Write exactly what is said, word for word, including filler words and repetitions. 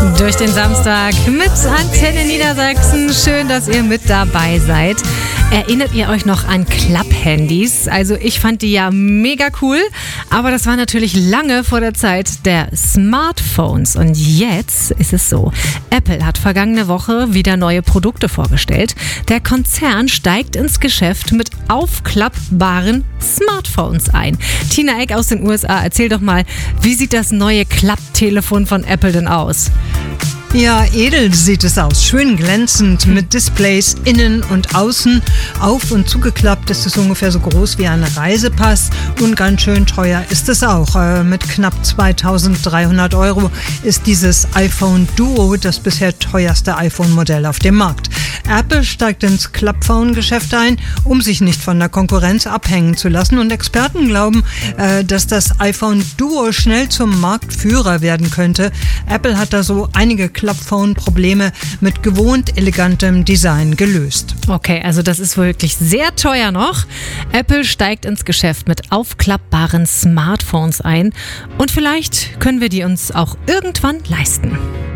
Durch den Samstag mit Antenne Niedersachsen. Schön, dass ihr mit dabei seid. Erinnert ihr euch noch an Klapp-Handys? Also ich fand die ja mega cool, aber das war natürlich lange vor der Zeit der Smartphones. Und jetzt ist es so. Apple hat vergangene Woche wieder neue Produkte vorgestellt. Der Konzern steigt ins Geschäft mit aufklappbaren Smartphones ein. Tina Eck aus den U S A, erzähl doch mal, wie sieht das neue Klapptelefon von Apple denn aus? Ja, edel sieht es aus. Schön glänzend mit Displays innen und außen. Auf- und zugeklappt ist es ungefähr so groß wie ein Reisepass und ganz schön teuer ist es auch. Äh, mit knapp zweitausenddreihundert Euro ist dieses iPhone Duo das bisher teuerste iPhone-Modell auf dem Markt. Apple steigt ins Klappphone-Geschäft ein, um sich nicht von der Konkurrenz abhängen zu lassen. Und Experten glauben, äh, dass das iPhone Duo schnell zum Marktführer werden könnte. Apple hat da so einige Klappphone-Probleme mit gewohnt elegantem Design gelöst. Okay, also das ist wirklich sehr teuer noch. Apple steigt ins Geschäft mit aufklappbaren Smartphones ein und vielleicht können wir die uns auch irgendwann leisten.